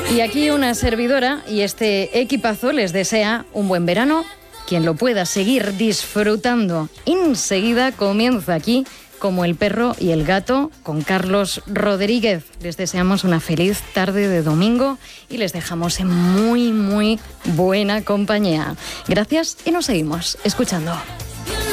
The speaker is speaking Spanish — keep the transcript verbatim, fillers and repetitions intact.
Y aquí una servidora y este equipazo les desea un buen verano. Quien lo pueda seguir disfrutando enseguida comienza aquí Como el perro y el gato con Carlos Rodríguez. Les deseamos una feliz tarde de domingo y les dejamos en muy, muy buena compañía. Gracias y nos seguimos escuchando.